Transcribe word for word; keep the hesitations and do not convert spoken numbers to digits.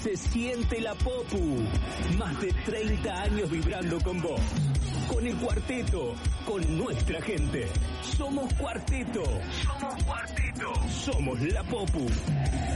Se siente la Popu. Más de treinta años vibrando con vos. Con el cuarteto, con nuestra gente. Somos Cuarteto. Somos Cuarteto. Somos la Popu.